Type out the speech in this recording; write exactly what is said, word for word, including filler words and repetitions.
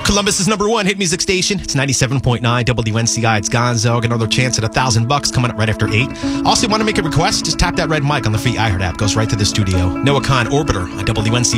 Columbus's number one hit music station. It's ninety-seven point nine W N C I. It's Gonzo. Got another chance at a thousand bucks coming up right after eight. Also, want to make a request? Just tap that red mic on the free iHeart app. Goes right to the studio. Noah Khan, Orbiter on W N C I.